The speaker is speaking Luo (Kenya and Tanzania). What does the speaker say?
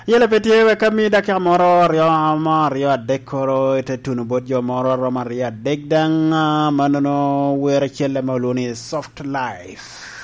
Yele petiwe kami dakika moro rio dekoro ite tunu bodjo moro romaria degdang manono were chele maluni soft life